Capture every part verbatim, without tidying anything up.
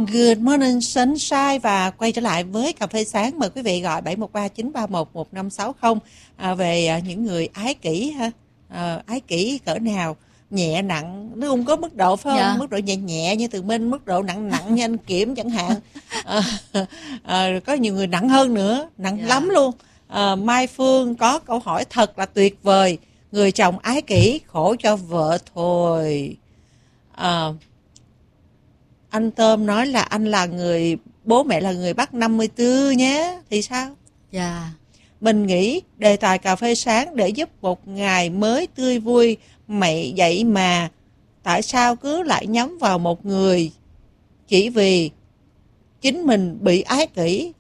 Good morning sunshine, và quay trở lại với cà phê sáng. Mời quý vị gọi bảy một ba chín ba một một năm sáu không à, về à, những người ái kỷ ha. À, ái kỷ cỡ nào, nhẹ nặng, nó không có mức độ phải không? Dạ. Mức độ nhẹ nhẹ như Tường Minh, mức độ nặng nặng như anh Kiểm chẳng hạn. À, à, có nhiều người nặng hơn nữa, nặng dạ. lắm luôn. À, Mai Phương có câu hỏi thật là tuyệt vời: người chồng ái kỷ khổ cho vợ thôi. À, anh Tôm nói là anh là người, bố mẹ là người Bắc năm mươi tư nhé, thì sao? Dạ. Yeah. Mình nghĩ đề tài cà phê sáng để giúp một ngày mới tươi vui. Mày vậy mà tại sao cứ lại nhắm vào một người chỉ vì chính mình bị ái kỷ?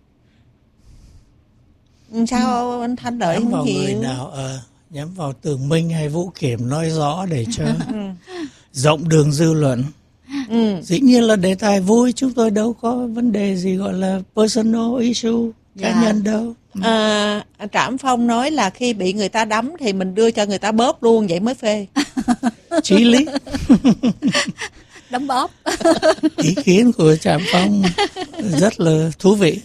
Sao ừ. anh Thanh Lợi nhắm không vào hiểu? Người nào à, nhắm vào Tường Minh hay Vũ Kiểm nói rõ để cho rộng đường dư luận. Ừ. Dĩ nhiên là đề tài vui, chúng tôi đâu có vấn đề gì gọi là personal issue cá yeah. nhân đâu. À, Trảm Phong nói là khi bị người ta đấm thì mình đưa cho người ta bóp luôn, vậy mới phê. Chí lý. Đấm bóp. Ý kiến của Trảm Phong rất là thú vị.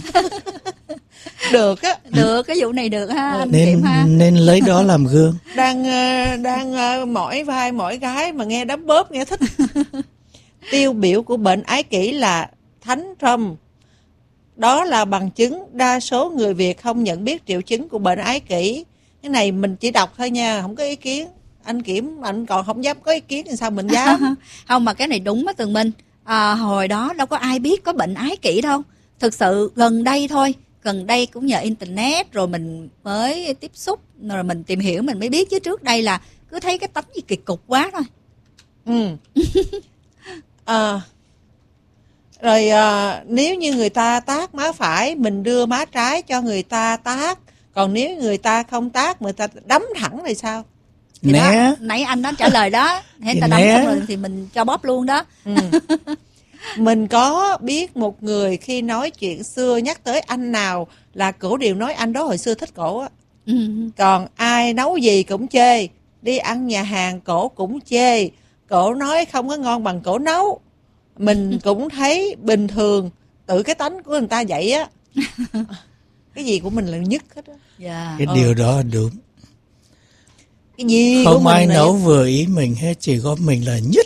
Được á, được, cái vụ này được ha, anh nên Kiểm ha. Nên lấy đó làm gương. Đang đang mỏi vai mỏi gái mà nghe đấm bóp nghe thích. Tiêu biểu của bệnh ái kỷ là Thánh Trump. Đó là bằng chứng đa số người Việt không nhận biết triệu chứng của bệnh ái kỷ. Cái này mình chỉ đọc thôi nha, không có ý kiến. Anh Kiểm, anh còn không dám có ý kiến thì sao mình dám? Không, mà cái này đúng á Tường Minh. À, hồi đó đâu có ai biết có bệnh ái kỷ đâu. Thực sự gần đây thôi, gần đây cũng nhờ internet rồi mình mới tiếp xúc, rồi mình tìm hiểu mình mới biết, chứ trước đây là cứ thấy cái tánh gì kỳ cục quá thôi. Ừ. À, rồi à, nếu như người ta tát má phải, mình đưa má trái cho người ta tát. Còn nếu người ta không tát, người ta đấm thẳng thì sao? Thì né đó, nãy anh đó trả lời đó, người ta đấm xong rồi thì mình cho bóp luôn đó. Ừ. Mình có biết một người khi nói chuyện xưa nhắc tới anh nào là cổ đều nói anh đó hồi xưa thích cổ á. Ừ. Còn ai nấu gì cũng chê, đi ăn nhà hàng cổ cũng chê, cổ nói không có ngon bằng cổ nấu. Mình cũng thấy bình thường, tự cái tánh của người ta vậy á. Cái gì của mình là nhất hết á. Yeah. Cái ờ. điều đó đúng. Cái gì không của ai mình nấu vừa ý mình hết, chỉ có mình là nhất.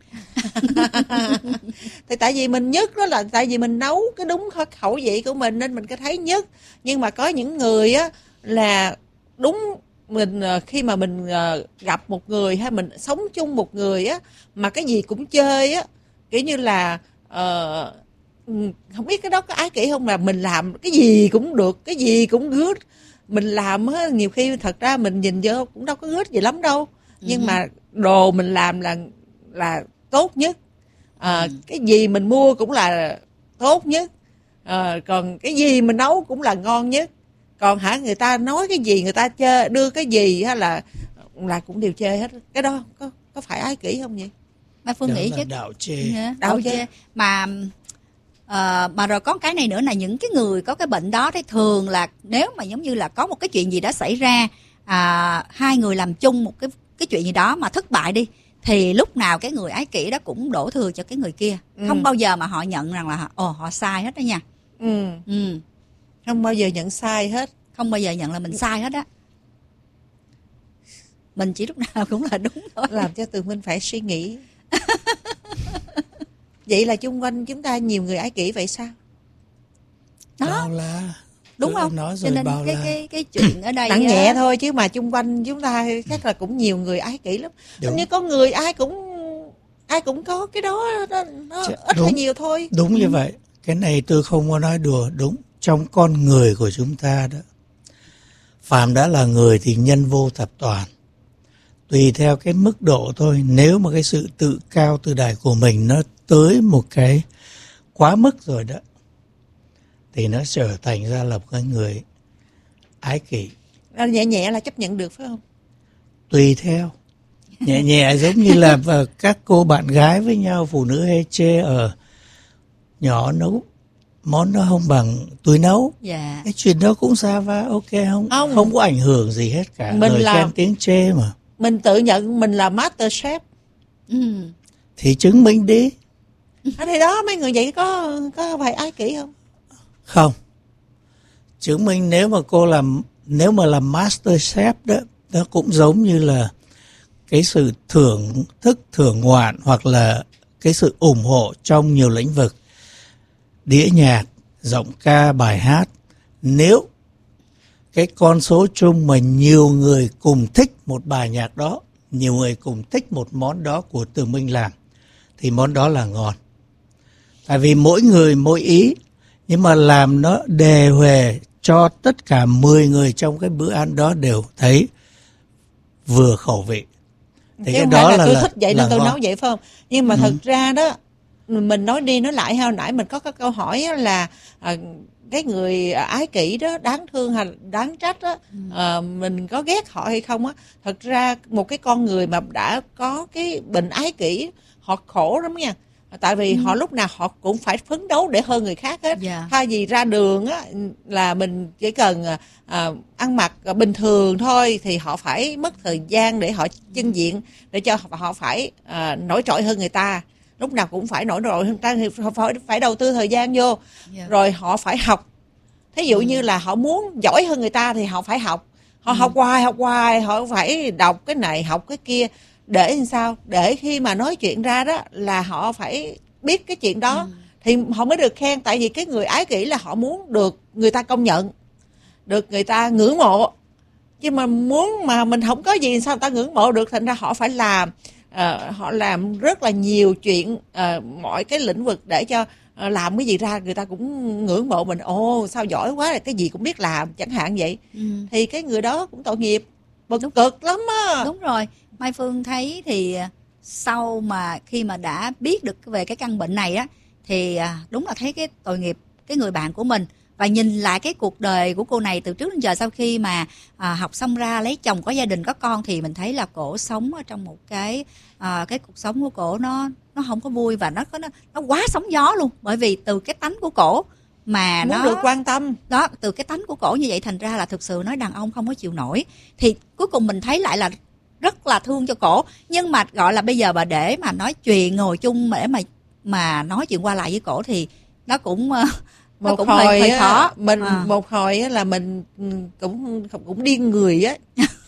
Thì tại vì mình nhất đó là tại vì mình nấu cái đúng khẩu vị của mình nên mình có thấy nhất. Nhưng mà có những người á là đúng, mình khi mà mình gặp một người hay mình sống chung một người á mà cái gì cũng chơi á, kiểu như là uh, không biết cái đó có ái kỷ không, là mình làm cái gì cũng được, cái gì cũng good. Mình làm á, nhiều khi thật ra mình nhìn vô cũng đâu có good gì lắm đâu, nhưng ừ. mà đồ mình làm là là tốt nhất. À, ừ. Cái gì mình mua cũng là tốt nhất. À, còn cái gì mình nấu cũng là ngon nhất. Còn hả, người ta nói cái gì, người ta chơi đưa cái gì hay là là cũng đều chê hết. Cái đó có có phải ái kỷ không vậy? Mai Phương nghĩ chứ đạo chê. Yeah, đạo, đạo chê. chê mà uh, mà rồi có cái này nữa là những cái người có cái bệnh đó thì thường là nếu mà giống như là có một cái chuyện gì đó xảy ra, à, hai người làm chung một cái cái chuyện gì đó mà thất bại đi, thì lúc nào cái người ái kỷ đó cũng đổ thừa cho cái người kia. Ừ. Không bao giờ mà họ nhận rằng là ồ họ sai hết đó nha. Ừ. Ừ. Không bao giờ nhận sai hết. Không bao giờ nhận là mình sai hết á. Mình chỉ lúc nào cũng là đúng thôi. Làm cho Tường Minh phải suy nghĩ. Vậy là chung quanh chúng ta nhiều người ái kỷ vậy sao? Đó. Bao la. Đúng không? Nói rồi, cho nên bao cái, la. cái cái chuyện ở đây nặng nhẹ thôi, chứ mà chung quanh chúng ta chắc là cũng nhiều người ái kỷ lắm. Như có người ai cũng ai cũng có cái đó, nó, nó Ch- ít đúng, hay nhiều thôi. Đúng như vậy. Cái này tôi không có nói đùa. Đúng, trong con người của chúng ta đó, phàm đã là người thì nhân vô thập toàn. Tùy theo cái mức độ thôi. Nếu mà cái sự tự cao tự đại của mình nó tới một cái quá mức rồi đó, thì nó trở thành ra là một cái người ái kỷ. Nhẹ nhẹ là chấp nhận được phải không? Tùy theo. Nhẹ nhẹ giống như là các cô bạn gái với nhau, phụ nữ hay chê ở nhỏ nấu món nó không bằng tôi nấu. Dạ. Cái chuyện đó cũng xa va, ok không? Không, không có ảnh hưởng gì hết cả. Mình lời là, khen tiếng chê mà. Mình tự nhận mình là master chef. Ừ. Thì chứng minh đi. À, thì đó mấy người vậy có có phải ái kỷ không? Không. Chứng minh nếu mà cô làm nếu mà làm master chef đó, nó cũng giống như là cái sự thưởng thức thưởng ngoạn hoặc là cái sự ủng hộ trong nhiều lĩnh vực, đĩa nhạc, giọng ca, bài hát. Nếu cái con số chung mà nhiều người cùng thích một bài nhạc đó, nhiều người cùng thích một món đó của Tường Minh làm, thì món đó là ngon. Tại vì mỗi người mỗi ý, nhưng mà làm nó đề huề cho tất cả mười người trong cái bữa ăn đó đều thấy vừa khẩu vị. Thì cái đó là, là tôi là, thích vậy nên tôi ngon. Nấu vậy phải không? Nhưng mà ừ. thật ra đó, mình nói đi nói lại, hồi nãy mình có cái câu hỏi là à, cái người ái kỷ đó đáng thương hay đáng trách đó, ừ. à, mình có ghét họ hay không á? Thật ra một cái con người mà đã có cái bệnh ái kỷ, họ khổ lắm nha. Tại vì ừ. họ lúc nào họ cũng phải phấn đấu để hơn người khác hết. Yeah. Thay vì ra đường á là mình chỉ cần à, ăn mặc bình thường thôi, thì họ phải mất thời gian để họ chưng diện, để cho họ phải à, nổi trội hơn người ta. Lúc nào cũng phải nổi trội hơn người ta thì họ phải, phải đầu tư thời gian vô. Yeah. Rồi họ phải học. Thí dụ ừ. như là họ muốn giỏi hơn người ta thì họ phải học. Họ ừ. học hoài học hoài, họ phải đọc cái này học cái kia. Để làm sao? Để khi mà nói chuyện ra đó là họ phải biết cái chuyện đó, ừ. thì họ mới được khen. Tại vì cái người ái kỷ là họ muốn được người ta công nhận, được người ta ngưỡng mộ. Chứ mà muốn mà mình không có gì sao người ta ngưỡng mộ được. Thành ra họ phải làm, uh, họ làm rất là nhiều chuyện, uh, mọi cái lĩnh vực để cho uh, làm cái gì ra người ta cũng ngưỡng mộ mình. Ồ sao giỏi quá, là cái gì cũng biết làm chẳng hạn vậy. Ừ. Thì cái người đó cũng tội nghiệp, bực cực lắm á. Đúng rồi. Mai Phương thấy thì sau mà khi mà đã biết được về cái căn bệnh này á, thì đúng là thấy cái tội nghiệp cái người bạn của mình. Và nhìn lại cái cuộc đời của cô này từ trước đến giờ, sau khi mà à, học xong ra lấy chồng, có gia đình, có con, thì mình thấy là cổ sống ở trong một cái à, cái cuộc sống của cổ nó nó không có vui, và nó có nó, nó quá sóng gió luôn. Bởi vì từ cái tánh của cổ mà muốn nó được quan tâm đó, từ cái tánh của cổ như vậy, thành ra là thực sự nói đàn ông không có chịu nổi. Thì cuối cùng mình thấy lại là rất là thương cho cổ. Nhưng mà gọi là bây giờ mà để mà nói chuyện ngồi chung để mà mà nói chuyện qua lại với cổ thì nó cũng nó một cũng hồi hơi, hơi khó. Mình à. một hồi là mình cũng cũng điên người á.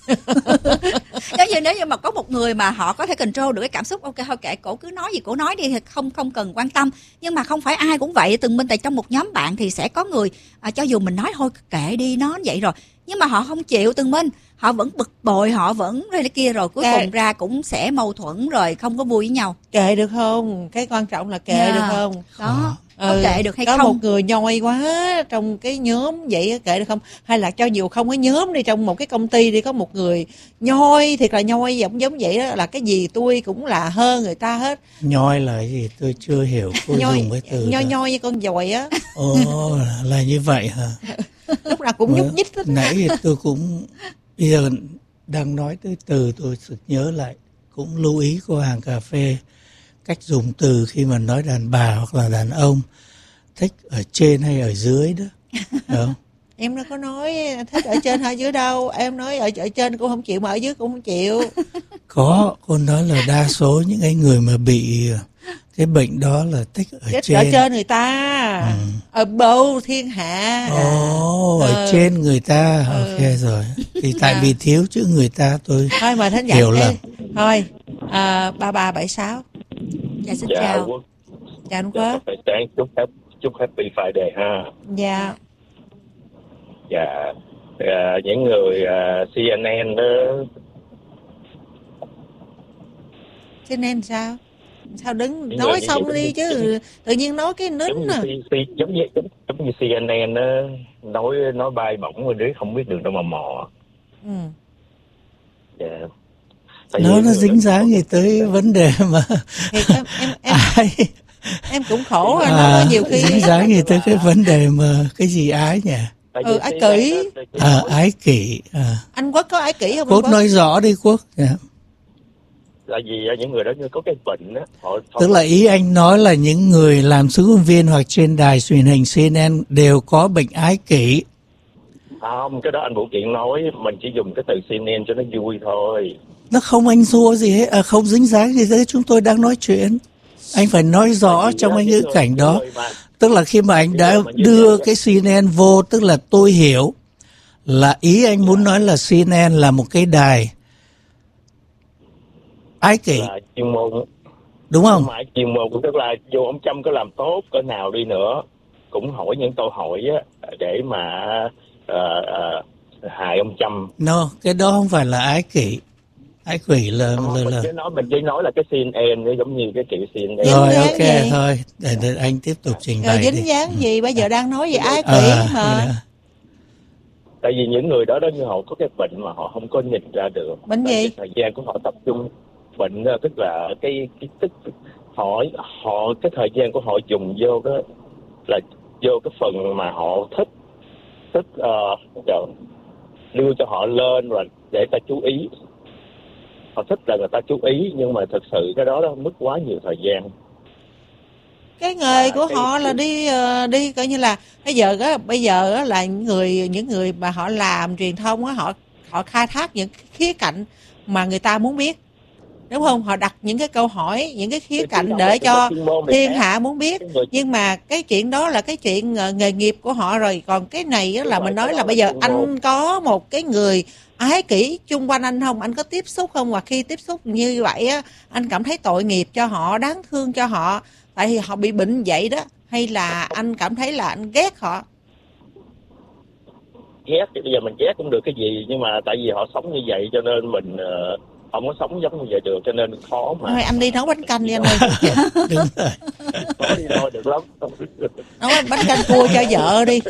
Giống như nếu như mà có một người mà họ có thể control được cái cảm xúc, ok thôi kệ cổ cứ nói gì cổ nói đi, thì không không cần quan tâm. Nhưng mà không phải ai cũng vậy. Từng Minh, tại trong một nhóm bạn thì sẽ có người à, cho dù mình nói thôi kệ đi, nó vậy rồi, nhưng mà họ không chịu. Từng Minh, họ vẫn bực bội, họ vẫn đây kia, rồi cuối kệ. cùng ra cũng sẽ mâu thuẫn rồi không có vui với nhau. Kệ được không? Cái quan trọng là kệ yeah. được không? Đó. Ừ, có kệ được hay có không? Có một người nhoi quá trong cái nhóm vậy, kệ được không? Hay là cho dù không có nhóm đi, trong một cái công ty đi, có một người nhoi, thiệt là nhoi giống giống vậy đó, là cái gì tôi cũng là hơn người ta hết. Nhoi là cái gì tôi chưa hiểu, cô nhoi, dùng cái từ nhoi nhoi như con dòi á. Ồ, là như vậy hả? Lúc nào cũng nhúc nhích hết. Nãy thì tôi cũng bây giờ đang nói tới từ, tôi sực nhớ lại, cũng lưu ý cô hàng cà phê cách dùng từ khi mà nói đàn bà hoặc là đàn ông, thích ở trên hay ở dưới đó. Đúng. Em đâu có nói thích ở trên hay dưới đâu, em nói ở ở trên cũng không chịu mà ở dưới cũng không chịu. Có, cô nói là đa số những cái người mà bị cái bệnh đó là thích ở thích trên. Ở trên người ta, ừ. ở bầu thiên hạ. Ồ, ở ừ. trên người ta, ừ. ok rồi. Thì tại à. vì thiếu chữ người ta tôi thôi mà thính giả hiểu lầm. Thôi, à, ba ba bảy sáu. Dạ xin dạ, chào. Quốc. Chào anh Quốc. Dạ, chúc chúc happy Friday ha. Dạ. Dạ, à, những người à, xê en en đó. xê en en sao? Sao đứng những nói xong đi chứ, như, tự nhiên nói cái nín à. Giống như giống, giống như xê en en đó, nói nói bay bổng rồi đứa không biết đường đâu mà mò. Ừ. Dạ. Nó nó dính dáng gì tới vấn đề mà em, em, em, ai em cũng khổ à, nó có nhiều khi dính dáng gì tới cái vấn đề mà cái gì ái nhỉ? Ừ, ái kỷ. À, ái kỷ. À. Anh Quốc có ái kỷ không? Quốc nói rõ đi Quốc. Yeah. Là vì những người đó như có cái bệnh đó, họ, họ tức là ý anh nói là những người làm xướng ngôn viên hoặc trên đài truyền hình xê en en đều có bệnh ái kỷ. Không, cái đó anh Vũ Kiện nói, mình chỉ dùng cái từ xê en en cho nó vui thôi. Nó không anh xua gì hết, à, không dính dáng gì tới chúng tôi đang nói chuyện. Anh phải nói rõ trong cái ngữ cảnh đó. Tức là khi mà anh đã đưa cái xê en en vô, tức là tôi hiểu là ý anh muốn nói là xê en en là một cái đài ái kỷ, là chuyên môn, đúng không? Mà chuyên môn, tức là dù ông Trump có làm tốt cỡ nào đi nữa cũng hỏi những câu hỏi á để mà uh, uh, hại ông Trump. No, cái đó không phải là ái kỷ. Ái quỷ là Không, là, mình là... chỉ nói mình chỉ nói là cái xê en en nó giống như cái kiểu xê en en. Rồi dáng ok gì? thôi, để, để anh tiếp tục trình Rồi bày dính đi. dáng gì? Bây giờ đang nói về ái kỷ À, mà. dạ. Tại vì những người đó đó như họ có cái bệnh mà họ không có nhìn ra được. Bệnh Tại gì? cái thời gian của họ tập trung bệnh đó, tức là cái cái tức họ họ cái thời gian của họ dùng vô đó là vô cái phần mà họ thích thích uh, đưa cho họ lên rồi để ta chú ý. Họ thích là người ta chú ý, nhưng mà thực sự cái đó đó mất quá nhiều thời gian. Cái nghề của cái- họ là đi ờ, đi coi như là bây giờ á bây giờ á là những người những người mà họ làm truyền thông á, họ họ khai thác những khía cạnh mà người ta muốn biết, đúng không? Họ đặt những cái câu hỏi, những cái khía cạnh để cho thiên hạ muốn biết. Nhưng mà cái chuyện đó là cái chuyện ờ, nghề nghiệp của họ rồi. Còn cái này á là mình nói là bây giờ anh có một cái người ái kỷ chung quanh anh không? Anh có tiếp xúc không? Và khi tiếp xúc như vậy á, anh cảm thấy tội nghiệp cho họ, đáng thương cho họ, tại vì họ bị bệnh vậy đó, hay là anh cảm thấy là anh ghét họ? Ghét thì bây giờ mình ghét cũng được cái gì, nhưng mà tại vì họ sống như vậy cho nên mình uh, không có sống giống như vậy được, cho nên khó mà. Thôi anh đi nấu bánh canh đi anh ơi. Đúng rồi. Khó đi thôi được lắm. Nấu bánh canh cua cho vợ đi.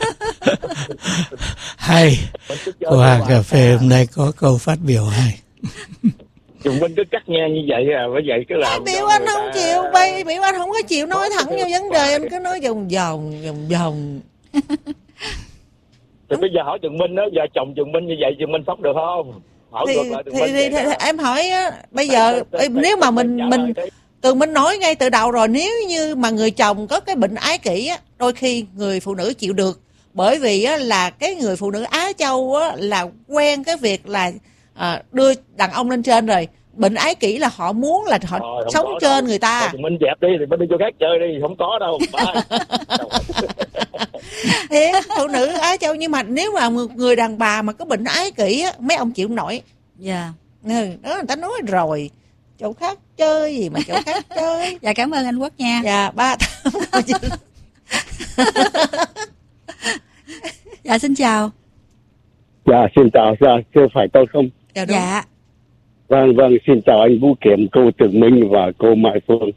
Hay. Qua cà phê hôm nay có câu phát biểu hay. Chúng mình cứ cắt ngang như vậy à, bởi vậy cứ làm. Biểu anh không ta... chịu, bay biểu anh không có chịu nói thẳng vô vấn đề, anh cứ nói vòng vòng vòng vòng. Thì bây giờ hỏi Trường Minh đó, giờ chồng Trường Minh như vậy Trường Minh sống được không? Hỏi thì, ngược lại Trường thì, Minh. thì, thì, thì em hỏi á, bây giờ nếu mà mình mình Tường Minh nói ngay từ đầu rồi, nếu như mà người chồng có cái bệnh ái kỷ á, đôi khi người phụ nữ chịu được, bởi vì á, là cái người phụ nữ Á Châu á, là quen cái việc là à, đưa đàn ông lên trên rồi. Bệnh ái kỷ là họ muốn là họ Rồi, sống trên đâu. Người ta. Thôi, mình dẹp đi thì mình đi cho khác chơi đi, không có đâu. Thế phụ nữ Á Châu, nhưng mà nếu mà người đàn bà mà có bệnh ái kỷ á, mấy ông chịu nổi. Dạ. Ừ, đó người ta nói rồi, chỗ khác chơi gì mà chỗ khác chơi. Dạ cảm ơn anh Quốc nha. Dạ ba Dạ xin chào. Dạ xin chào, dạ chưa phải tôi không? Dạ, đúng. Dạ. Vâng vâng, xin chào anh Vũ Kiểm, cô Trường Minh và cô Mai Phương.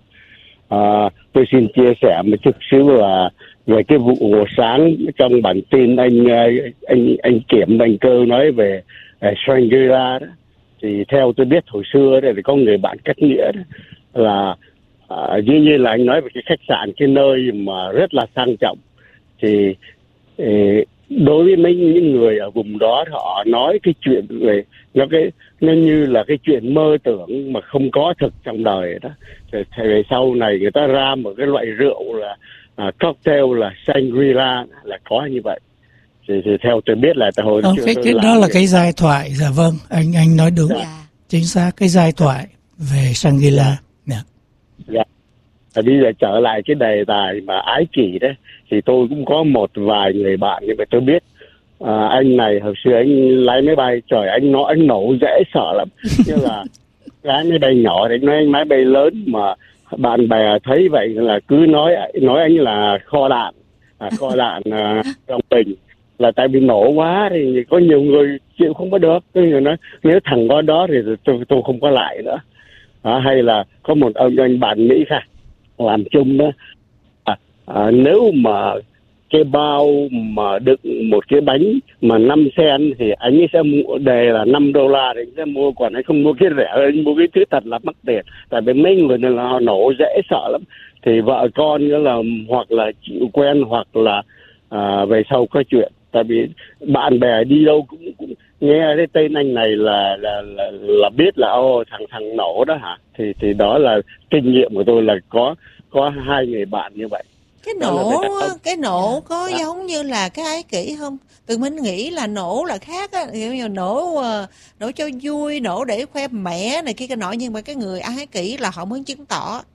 À, tôi xin chia sẻ một chút xíu là về cái vụ sáng trong bản tin anh anh anh Kiểm anh Cơ nói về uh, Shangri-La đó. Thì theo tôi biết hồi xưa đấy thì có người bạn kết nghĩa đó, là uh, dĩ nhiên là anh nói về cái khách sạn, cái nơi mà rất là sang trọng. Thì uh, đối với mấy những người ở vùng đó, họ nói cái chuyện về nó cái nó như là cái chuyện mơ tưởng mà không có thực trong đời đó. Thì, thì sau này người ta ra một cái loại rượu là uh, cocktail là Shangri-La là có như vậy. Thì, thì theo tôi biết là từ hồi Không, cái, cái đó là cái giai thoại. Dạ vâng, anh anh nói đúng. Dạ. Chính xác, cái giai thoại về Shangri-La. Dạ. Dạ. À, bây giờ trở lại cái đề tài mà ái kỷ đấy, thì tôi cũng có một vài người bạn nhưng mà tôi biết à, anh này hồi xưa anh lái máy bay, trời anh nó anh nổ dễ sợ lắm. Như là lái máy bay nhỏ thì anh nói anh máy bay lớn mà bạn bè thấy vậy là cứ nói nói anh là kho đạn, à, kho đạn à, trong bình, là tại vì nổ quá thì có nhiều người chịu không có được. Cái người nói nếu thằng có đó thì tôi tôi không có lại nữa. À, hay là có một ông anh bạn Mỹ khác làm chung đó, à, à, nếu mà cái bao mà đựng một cái bánh mà năm sen thì anh ấy sẽ mua đề là năm đô la thì anh sẽ mua, còn anh không mua cái rẻ, anh mua cái thứ thật là mắc tiền. Tại vì mấy người này là họ nổ dễ sợ lắm. Thì vợ con nữa là hoặc là chịu quen hoặc là à, về sau có chuyện. Tại vì bạn bè đi đâu cũng, cũng nghe cái tên anh này là là là, là biết là ô thằng thằng nổ đó hả. Thì thì đó là kinh nghiệm của tôi, là có có hai người bạn như vậy. Cái nổ cái nổ có dạ. giống như là cái ái kỷ không? Tụi mình nghĩ là nổ là khác á, kiểu như nổ nổ cho vui, nổ để khoe mẽ này kia cái nọ, nhưng mà cái người ái kỷ là họ muốn chứng tỏ.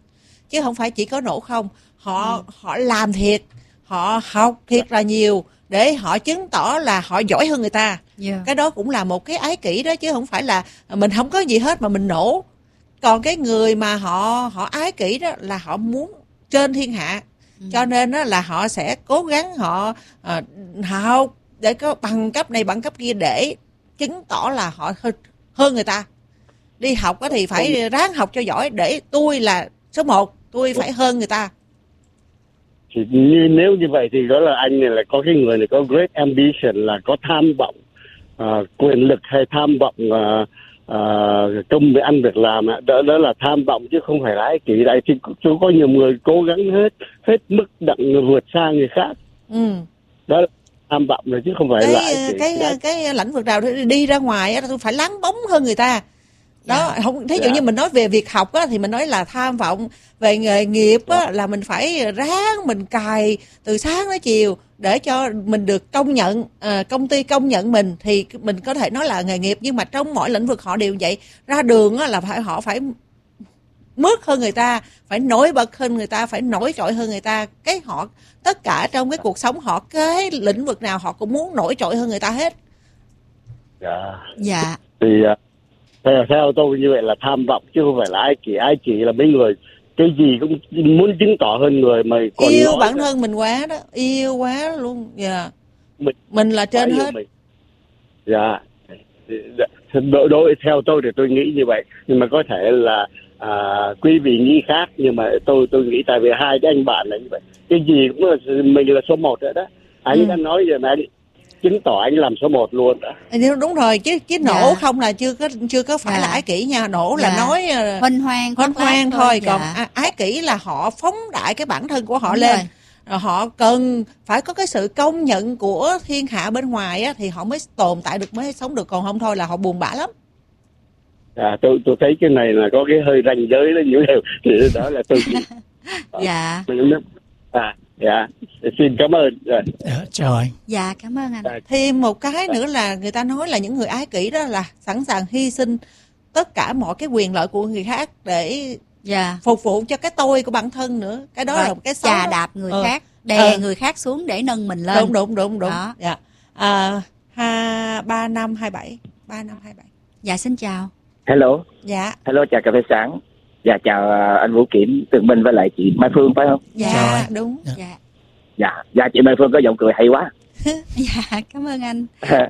chứ không phải chỉ có nổ không. Họ ừ. họ làm thiệt, họ học thiệt là nhiều để họ chứng tỏ là họ giỏi hơn người ta. Yeah. Cái đó cũng là một cái ái kỷ đó, chứ không phải là mình không có gì hết mà mình nổ. Còn cái người mà họ họ ái kỷ đó là họ muốn trên thiên hạ. Ừ. Cho nên đó là họ sẽ cố gắng họ uh, học để có bằng cấp này bằng cấp kia để chứng tỏ là họ hơn, hơn người ta. Đi học đó thì phải ráng học cho giỏi để tôi là số một, tôi phải hơn người ta. Thì như, nếu như vậy thì đó là anh này là có cái người này có great ambition, là có tham vọng uh, quyền lực hay tham vọng uh, uh, công việc ăn việc làm, đó, đó là tham vọng chứ không phải là ái kỷ. Đây thì chú có nhiều người cố gắng hết hết mức đặng vượt xa người khác. Ừ. Đó là tham vọng rồi chứ không phải cái, là ái kỷ. Cái cái, cái lãnh vực nào đi ra ngoài tôi phải láng bóng hơn người ta. Đó, yeah. không, thí dụ yeah. như mình nói về việc học á, thì mình nói là tham vọng. Về nghề nghiệp á, yeah. là mình phải ráng mình cày từ sáng đến chiều để cho mình được công nhận, à, công ty công nhận mình thì mình có thể nói là nghề nghiệp. Nhưng mà trong mọi lĩnh vực họ đều vậy. Ra đường á, là phải họ phải mướt hơn người ta, phải nổi bật hơn người ta, phải nổi trội hơn người ta. Cái họ tất cả trong cái cuộc sống họ, cái lĩnh vực nào họ cũng muốn nổi trội hơn người ta hết. Dạ. Dạ. Thì theo, theo tôi như vậy là tham vọng chứ không phải là ái kỷ. Ái kỷ là mấy người cái gì cũng muốn chứng tỏ hơn người mà còn yêu bản thân mình quá đó, yêu quá luôn. Dạ. Mình, mình là trên hết. Dạ. Đối, đối theo tôi thì tôi nghĩ như vậy, nhưng mà có thể là à, quý vị nghĩ khác, nhưng mà tôi tôi nghĩ tại vì hai cái anh bạn là như vậy, cái gì cũng là mình là số một rồi đó. Anh ừ. đã nói rồi mà anh chứng tỏ anh làm số một luôn đó. Đúng rồi, chứ chứ nổ dạ. không là chưa có chưa có phải dạ. là ái kỷ nha. Nổ dạ. là nói huênh hoang huênh hoang thôi, thôi. Dạ. Còn ái kỷ là họ phóng đại cái bản thân của họ đúng lên rồi. Họ cần phải có cái sự công nhận của thiên hạ bên ngoài á, thì họ mới tồn tại được, mới sống được. Còn không thôi là họ buồn bã lắm. À, tôi tôi thấy cái này là có cái hơi ranh giới đó, nhiều điều thì đó là tôi dạ à dạ xin cảm ơn. Dạ, chào anh. Dạ cảm ơn anh. À, thêm một cái nữa là người ta nói là những người ái kỷ đó là sẵn sàng hy sinh tất cả mọi cái quyền lợi của người khác để dạ. phục vụ cho cái tôi của bản thân nữa. Cái đó rồi, là một cái xấu chà đạp người ừ. khác, đè ừ. người khác xuống để nâng mình lên. Đúng đúng đúng đúng. Đó. Dạ. À, ha, ba năm hai bảy ba năm hai bảy. Dạ xin chào. Hello. Dạ. Hello, chào cà phê sáng. Dạ chào anh Vũ Kiểm, Tường Minh với lại chị Mai Phương phải không? Dạ, chào đúng. Dạ. dạ. Dạ, dạ chị Mai Phương có giọng cười hay quá. Dạ, cảm ơn anh.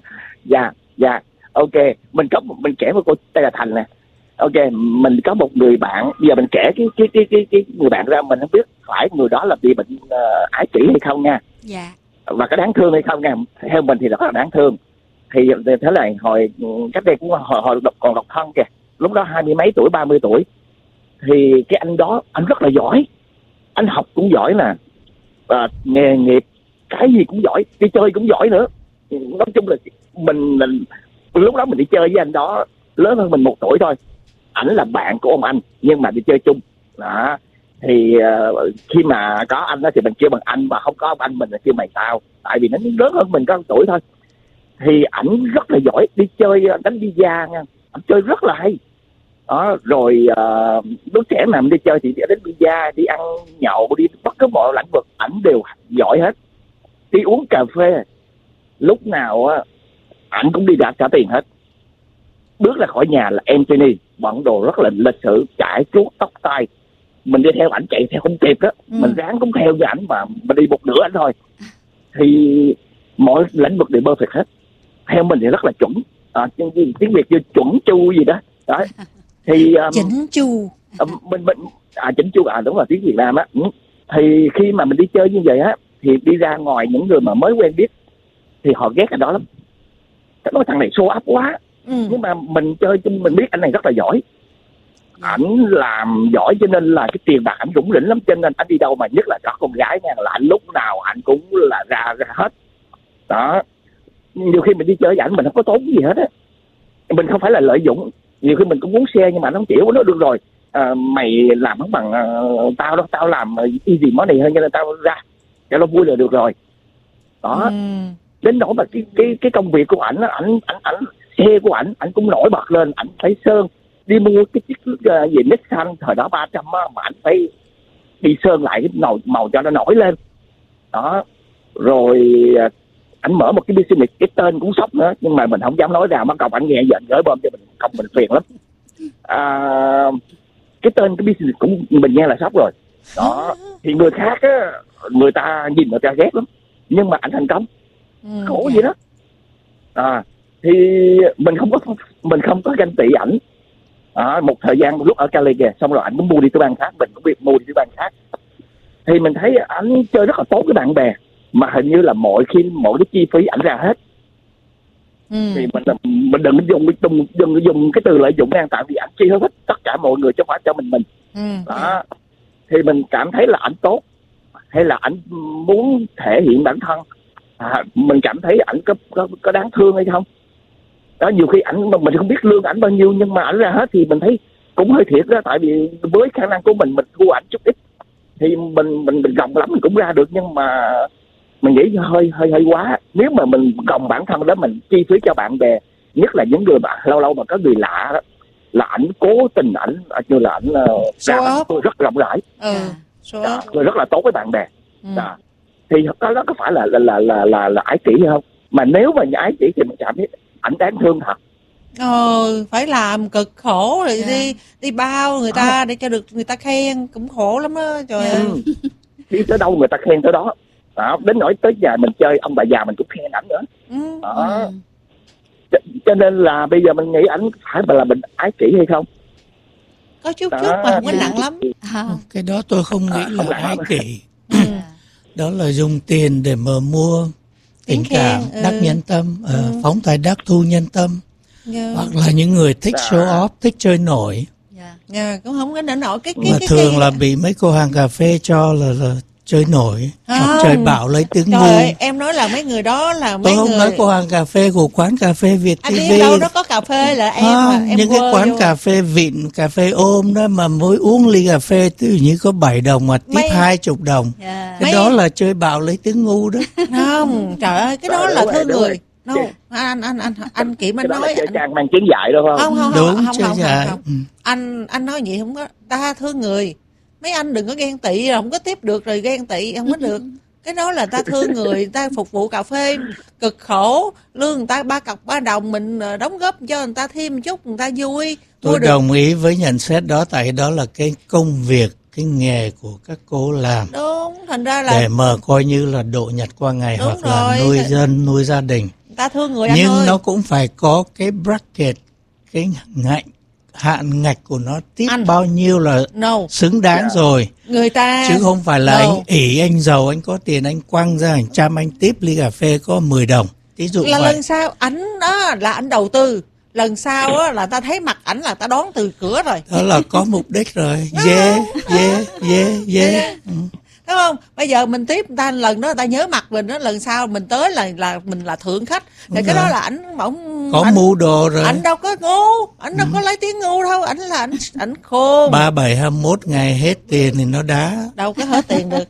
dạ, dạ. Ok, mình có mình kể một câu tên là Thành nè. Ok, mình có một người bạn, bây giờ mình kể cái cái cái cái, cái người bạn ra, mình không biết phải người đó là bị bệnh uh, ái kỷ hay không nha. Dạ. Và có đáng thương hay không nha. Theo mình thì rất là đáng thương. Thì thế là hồi cách đây cũng hồi, hồi còn độc thân kìa, lúc đó hai mươi mấy tuổi, ba mươi tuổi, thì cái anh đó anh rất là giỏi, anh học cũng giỏi nè, à, nghề nghiệp cái gì cũng giỏi, đi chơi cũng giỏi nữa. Nói chung là mình, mình lúc đó mình đi chơi với anh đó lớn hơn mình một tuổi thôi, ảnh là bạn của ông anh nhưng mà đi chơi chung đó. Thì uh, khi mà có anh đó thì mình kêu bằng anh, mà không có ông anh mình là kêu mày tao, tại vì nó lớn hơn mình có một tuổi thôi. Thì ảnh rất là giỏi, đi chơi đánh bida nha, ảnh chơi rất là hay đó. Rồi uh, đứa trẻ mà mình đi chơi thì đi đánh bida, đi ăn nhậu, đi bất cứ mọi lĩnh vực ảnh đều giỏi hết. Đi uống cà phê lúc nào á ảnh cũng đi ra trả tiền hết. Bước ra khỏi nhà là Anthony, bận đồ rất là lịch sự, chải chuốt tóc tai, mình đi theo ảnh chạy theo không kịp đó. ừ. Mình ráng cũng theo với ảnh mà mình đi một nửa ảnh thôi. Thì mọi lĩnh vực đều perfect hết, theo mình thì rất là chuẩn. À, tiếng Việt như chuẩn chu gì đó đó. Thì um, chỉnh chu um, mình mình à chỉnh chu à đúng là tiếng Việt Nam á. ừ. Thì khi mà mình đi chơi như vậy á, thì đi ra ngoài những người mà mới quen biết thì họ ghét cái đó lắm, cái nói thằng này show up quá. ừ. Nhưng mà mình chơi chung mình biết anh này rất là giỏi, ảnh làm giỏi cho nên là cái tiền bạc ảnh rủng rỉnh lắm, cho nên anh đi đâu mà nhất là có con gái nha là anh lúc nào anh cũng là ra ra hết đó. Nhiều khi mình đi chơi với ảnh mình không có tốn gì hết á, mình không phải là lợi dụng. Nhiều khi mình cũng muốn share nhưng mà nó không chịu, nó được rồi, à, mày làm không bằng uh, tao đâu, tao làm easy món này hơn cho nên tao ra cho nó vui là được rồi đó. ừ. Đến nỗi mà cái cái cái công việc của ảnh ảnh ảnh ảnh xe của ảnh ảnh cũng nổi bật lên, ảnh phải sơn đi mua cái chiếc uh, gì Nissan thời đó ba trăm á, mà ảnh phải đi sơn lại cái màu màu cho nó nổi lên đó. Rồi ảnh mở một cái business, cái tên cũng sốc nữa nhưng mà mình không dám nói ra, mất công ảnh nghe giận gửi bom cho mình, không mình phiền lắm. À, cái tên cái business cũng mình nghe là sốc rồi đó. Thì người khác á, người ta nhìn người ta ghét lắm nhưng mà ảnh thành công, ừ, khổ yeah. gì đó. À, thì mình không có mình không có ganh tị ảnh. À, một thời gian lúc ở Cali kìa, xong rồi ảnh cũng mua đi tới bang khác, mình cũng biết mua đi tới bang khác, thì mình thấy ảnh chơi rất là tốt với bạn bè, mà hình như là mọi khi mọi cái chi phí ảnh ra hết. Ừ. Thì mình mình đừng dùng đừng, đừng dùng cái từ lợi dụng ngang, tại vì ảnh chi hết tất cả mọi người chứ không phải cho mình mình. Ừ. Đó. Thì mình cảm thấy là ảnh tốt, hay là ảnh muốn thể hiện bản thân, à, mình cảm thấy ảnh có, có có đáng thương hay không. Đó, nhiều khi ảnh mình không biết lương ảnh bao nhiêu nhưng mà ảnh ra hết thì mình thấy cũng hơi thiệt đó, tại vì với khả năng của mình mình thua ảnh chút ít thì mình mình mình gồng lắm mình cũng ra được, nhưng mà mình nghĩ hơi hơi hơi quá. Nếu mà mình gồng bản thân đó, mình chi phí cho bạn bè, nhất là những người bạn lâu lâu mà có người lạ đó, là ảnh cố tình ảnh như là ảnh ra tôi rất rộng rãi, ừ. Đó, tôi rất là tốt với bạn bè. Ừ. Đó. Thì đó, đó có phải là là là là là, là ái kỷ hay không? Mà nếu mà ái kỷ thì mình cảm thấy ảnh đáng thương thật. Ờ, phải làm cực khổ rồi yeah. đi đi bao người ta à. để cho được người ta khen, cũng khổ lắm đó trời ơi. Ừ. Đi tới đâu người ta khen tới đó. Đó, đến nỗi tới nhà mình chơi ông bà già mình cũng khen ảnh nữa. Ừ. Đó. Ừ. Cho, cho nên là bây giờ mình nghĩ ảnh phải là mình ái kỷ hay không? Có chút đó. Chút mà không có nặng lắm. À. Cái đó tôi không nghĩ à, là không ái kỷ. Ừ. Đó là dùng tiền để mà mua tình cảm, ừ. đắc nhân tâm, ừ. uh, phóng tài đắc thu nhân tâm. Yeah. Hoặc là những người thích show off, thích chơi nổi. Yeah. Yeah, cũng không có nổi nổi cái cái mà cái, thường cái... là bị mấy cô hàng cà phê cho là, là chơi nổi, không. Hoặc chơi bạo lấy tiếng Trời ngu. ơi, em nói là mấy người đó là mấy tôi không người... nói cô hàng cà phê của quán cà phê Việt anh ti vi. đi đâu đó có cà phê là em, à, mà, em những cái quán vô. Cà phê vịn, cà phê ôm đó mà mỗi uống ly cà phê tự như có bảy đồng mà tiếp hai chục đồng. Yeah. Cái mấy... đó là chơi bạo lấy tiếng ngu đó. Không, trời ơi, cái đó là thương người. No, anh anh anh anh Kiểm anh nói anh Trang mang chứng dạy đâu không? Không không đúng, không không, không, không, không. Ừ. Anh anh nói vậy không có, ta thương người. Mấy anh đừng có ghen tị, không có tiếp được rồi ghen tị không có được. Cái đó là ta thương người, ta phục vụ cà phê cực khổ, lương người ta ba cọc ba đồng, mình đóng góp cho người ta thêm một chút, người ta vui. Tôi đồng ý với nhận xét đó, tại đó là cái công việc, cái nghề của các cô làm. Đúng, thành ra là để mà coi như là độ nhật qua ngày. Đúng hoặc rồi. Là nuôi dân, nuôi gia đình. Ta thương người anh nhưng ơi. nó cũng phải có cái bracket, cái ngạch, hạn ngạch của nó tiếp anh. Bao nhiêu là no. xứng đáng yeah. rồi. Người ta chứ không phải là no. anh ỷ, anh giàu, anh có tiền, anh quăng ra hàng trăm, anh tiếp ly cà phê có mười đồng. Ví dụ là vậy. Lần sau ảnh đó là ảnh đầu tư, lần sau á là ta thấy mặt ảnh là ta đón từ cửa rồi. Đó là có mục đích rồi. Yeah, yeah, yeah, yeah. Ừ. Đúng không? Bây giờ mình tiếp người ta lần đó người ta nhớ mặt mình đó, lần sau mình tới là là mình là thượng khách. Thì cái đó là ảnh bỗng có mưu đồ rồi. Ảnh đâu có ngu, ảnh đâu ừ. có lấy tiếng ngu đâu, ảnh là ảnh ảnh khôn. ba bảy hai mốt ngày hết tiền thì nó đá. Đâu có hết tiền được.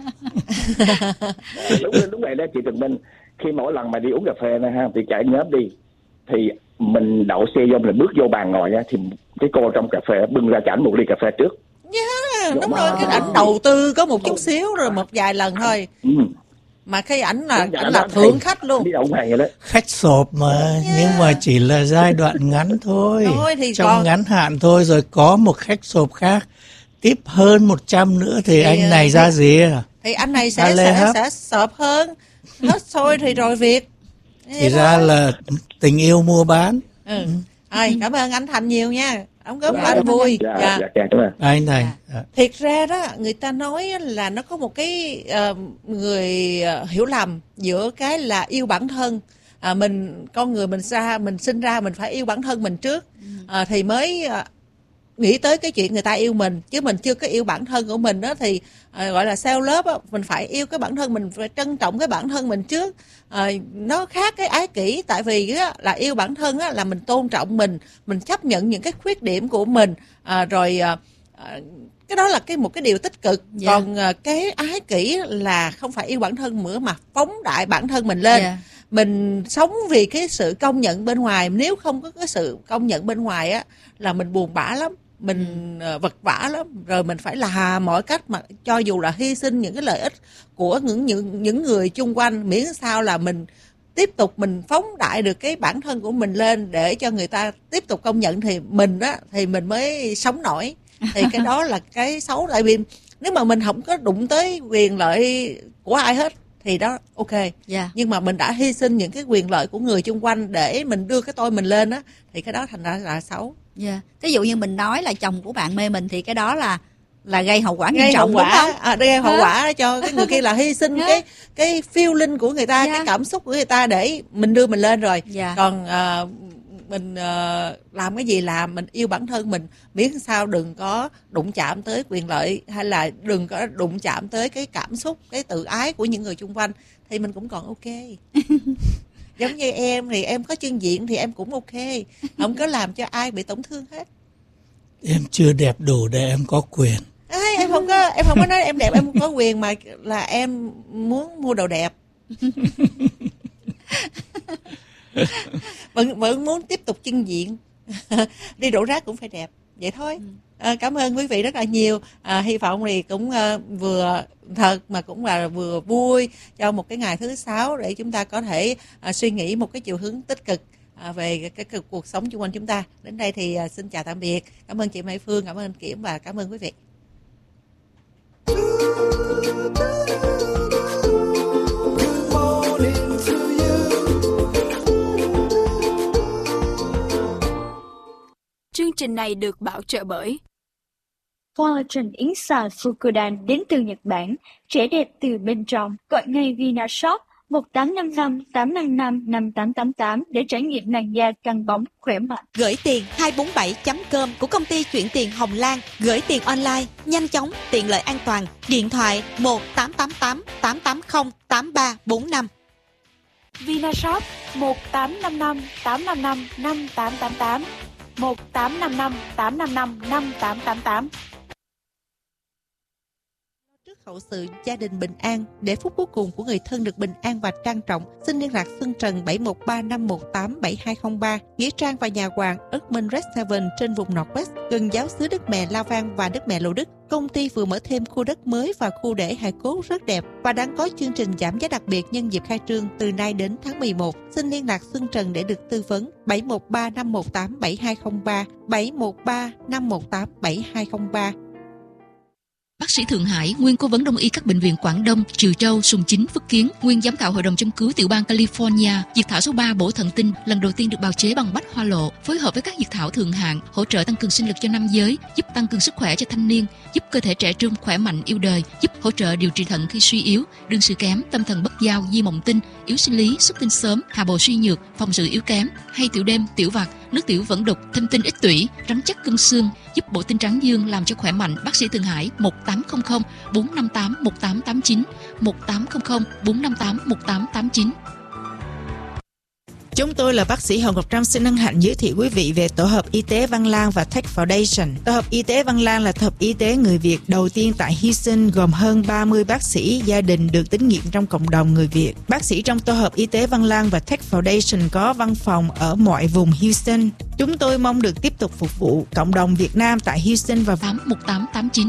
đúng đúng vậy đó chị Trần Minh. Khi mỗi lần mà đi uống cà phê này ha, thì chạy nhóm đi thì mình đậu xe vô, mình bước vô bàn ngồi nha, thì cái cô trong cà phê bưng ra cho ảnh một ly cà phê trước. Yeah, đúng rồi, cái ảnh đầu tư có một chút xíu rồi một vài lần thôi. Ừ. Mà cái ảnh là ảnh là thượng khách luôn. Khách sộp mà, yeah. nhưng mà chỉ là giai đoạn ngắn thôi. thôi thì Trong còn... ngắn hạn thôi, rồi có một khách sộp khác tiếp hơn một trăm nữa thì, thì anh này thì, ra gì à? Thì anh này sẽ sẽ, sẽ sộp hơn. Hết thôi thì rồi việc. Thì ra là tình yêu mua bán. Ừ. Rồi, cảm ơn anh Thành nhiều nha. Ông góp anh vui. Dạ, dạ. Dạ, dạ, anh này. Dạ. Thiệt ra đó, người ta nói là nó có một cái uh, người uh, hiểu lầm giữa cái là yêu bản thân. À, mình con người mình ra mình sinh ra mình phải yêu bản thân mình trước, à, thì mới uh, nghĩ tới cái chuyện người ta yêu mình, chứ mình chưa có yêu bản thân của mình đó thì à, gọi là self love á, mình phải yêu cái bản thân mình, phải trân trọng cái bản thân mình trước. À, nó khác cái ái kỷ, tại vì á, là yêu bản thân á, là mình tôn trọng mình, mình chấp nhận những cái khuyết điểm của mình, à, rồi à, cái đó là cái một cái điều tích cực. Yeah. Còn à, cái ái kỷ là không phải yêu bản thân nữa mà phóng đại bản thân mình lên. Yeah. Mình sống vì cái sự công nhận bên ngoài, nếu không có cái sự công nhận bên ngoài á là mình buồn bã lắm. mình ừ. vật vã lắm, rồi mình phải là mọi cách mà cho dù là hy sinh những cái lợi ích của những những những người chung quanh, miễn sao là mình tiếp tục mình phóng đại được cái bản thân của mình lên để cho người ta tiếp tục công nhận, thì mình á thì mình mới sống nổi. Thì cái đó là cái xấu, tại vì nếu mà mình không có đụng tới quyền lợi của ai hết thì đó ok. Yeah. Nhưng mà mình đã hy sinh những cái quyền lợi của người chung quanh để mình đưa cái tôi mình lên á, thì cái đó thành ra là xấu. Yeah. Ví dụ như mình nói là chồng của bạn mê mình thì cái đó là là gây hậu quả nghiêm gây trọng, hậu quả, đúng không? À, gây hậu quả cho cái người kia là hy sinh cái cái feeling của người ta, Yeah. cái cảm xúc của người ta để mình đưa mình lên rồi. Yeah. Còn uh, mình uh, làm cái gì làm, mình yêu bản thân mình, miễn sao đừng có đụng chạm tới quyền lợi, hay là đừng có đụng chạm tới cái cảm xúc, cái tự ái của những người chung quanh, thì mình cũng còn ok. Giống như em thì em có chân diện thì em cũng ok, không có làm cho ai bị tổn thương hết. Em chưa đẹp đủ để em có quyền. À, em không có em không có nói em đẹp, em không có quyền, mà là em muốn mua đồ đẹp. vẫn vẫn muốn tiếp tục chân diện. Đi đổ rác cũng phải đẹp, vậy thôi. À, cảm ơn quý vị rất là nhiều. À, hy vọng thì cũng uh, vừa thật mà cũng là vừa vui cho một cái ngày thứ sáu, để chúng ta có thể uh, suy nghĩ một cái chiều hướng tích cực À, về cái, cái, cái cuộc sống xung quanh chúng ta. Đến đây thì uh, xin chào tạm biệt. Cảm ơn chị Mai Phương, cảm ơn anh Kiểm và cảm ơn quý vị. Chương trình này được bảo trợ bởi Collagen Inside Fukudan đến từ Nhật Bản, trẻ đẹp từ bên trong. Gọi ngay Vinashop một tám năm năm tám năm năm năm tám tám tám để trải nghiệm làn da căng bóng khỏe mạnh. Gửi tiền hai bốn bảy chấm com của công ty chuyển tiền Hồng Lan. Gửi tiền online, nhanh chóng, tiện lợi an toàn. Điện thoại một tám tám tám tám tám không tám ba bốn năm. Vinashop một tám năm năm tám năm năm năm tám tám tám, một tám năm năm tám năm năm năm tám tám tám. Trước hậu sự gia đình bình an, để phút cuối cùng của người thân được bình an và trang trọng, xin liên lạc Xuân Trần bảy một ba năm một tám bảy hai không ba, nghĩa trang và nhà hoàng Erdman Red Seven trên vùng Northwest, gần giáo xứ Đức Mẹ La Vang và Đức Mẹ Lộ Đức. Công ty vừa mở thêm khu đất mới và khu để hài cốt rất đẹp và đang có chương trình giảm giá đặc biệt nhân dịp khai trương từ nay đến tháng mười một. Xin liên lạc Xuân Trần để được tư vấn. Bảy một ba năm một tám bảy hai không ba, bảy một ba năm một tám bảy hai không ba. Bác sĩ Thượng Hải, nguyên cố vấn đông y các bệnh viện Quảng Đông, Trừ Châu, Sùng Chính, Phước Kiến, nguyên giám khảo hội đồng châm cứu tiểu bang California. Diệt thảo số ba bổ thận tinh lần đầu tiên được bào chế bằng bách hoa lộ, phối hợp với các diệt thảo thượng hạng, hỗ trợ tăng cường sinh lực cho nam giới, giúp tăng cường sức khỏe cho thanh niên, giúp cơ thể trẻ trung khỏe mạnh yêu đời, giúp hỗ trợ điều trị thận khi suy yếu, đương sự kém, tâm thần bất giao, di mộng tinh, yếu sinh lý, xuất tinh sớm, hạ bầu suy nhược, phòng sự yếu kém, hay tiểu đêm, tiểu vặt, nước tiểu vẫn đục, thâm tinh ít tủy, rắn chắc cân xương, giúp bổ tinh trắng dương làm cho khỏe mạnh. Bác sĩ Thượng Hải một tám không không bốn năm tám một tám tám chín, một tám không không bốn năm tám một tám tám chín. Chúng tôi là bác sĩ Hồng Ngọc Trâm xin hân hạnh giới thiệu quý vị về tổ hợp y tế Văn Lang và Tech Foundation. Tổ hợp y tế Văn Lang là tổ hợp y tế người Việt đầu tiên tại Houston, gồm hơn ba mươi bác sĩ gia đình được tín nhiệm trong cộng đồng người Việt. Bác sĩ trong tổ hợp y tế Văn Lang và Tech Foundation có văn phòng ở mọi vùng Houston. Chúng tôi mong được tiếp tục phục vụ cộng đồng Việt Nam tại Houston và tám một tám tám chín.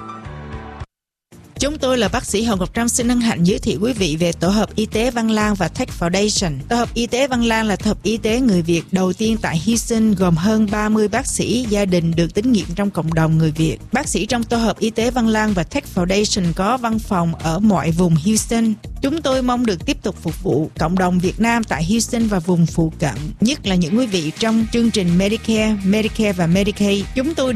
Chúng tôi là bác sĩ Hồng Ngọc Trâm xin hân hạnh giới thiệu quý vị về tổ hợp y tế Văn Lang và Tech Foundation. Tổ hợp y tế Văn Lang là tổ hợp y tế người Việt đầu tiên tại Houston, gồm hơn ba mươi bác sĩ gia đình được tín nhiệm trong cộng đồng người Việt. Bác sĩ trong tổ hợp y tế Văn Lang và Tech Foundation có văn phòng ở mọi vùng Houston. Chúng tôi mong được tiếp tục phục vụ cộng đồng Việt Nam tại Houston và vùng phụ cận, nhất là những quý vị trong chương trình Medicare, Medicare và Medicaid. Chúng tôi